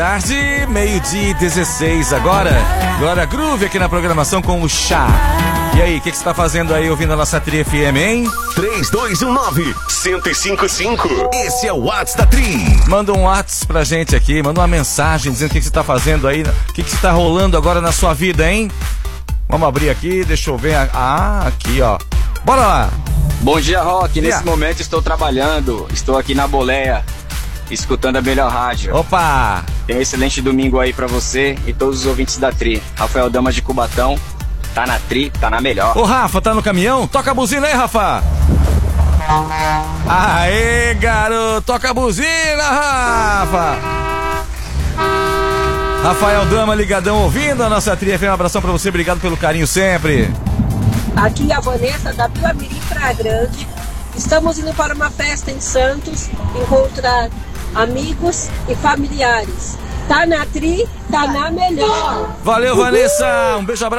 Tarde, 12:16 agora. Glória Groove aqui na programação com o Chá. E aí, o que você tá fazendo aí ouvindo a nossa Tri FM, hein? 3219-1055. Esse é o WhatsApp da Tri. Manda um WhatsApp pra gente aqui, manda uma mensagem dizendo o que você tá fazendo aí, o que você tá rolando agora na sua vida, hein? Vamos abrir aqui, deixa eu ver. Aqui, ó. Bora lá. Bom dia, Rock. Nesse momento estou trabalhando, estou aqui na boleia, escutando a melhor rádio. Opa! Tem um excelente domingo aí pra você e todos os ouvintes da Tri. Rafael Damas de Cubatão, tá na Tri, tá na melhor. Ô, Rafa, tá no caminhão? Toca a buzina aí, Rafa! Aê, garoto! Toca a buzina, Rafa! Rafael Dama ligadão ouvindo a nossa Tri FM. Um abração pra você, obrigado pelo carinho sempre. Aqui é a Vanessa da Vila Mirim Praia Grande. Estamos indo para uma festa em Santos, encontrar amigos e familiares. Tá na Tri, tá na melhor. Valeu, Vanessa. Um beijo, abraço.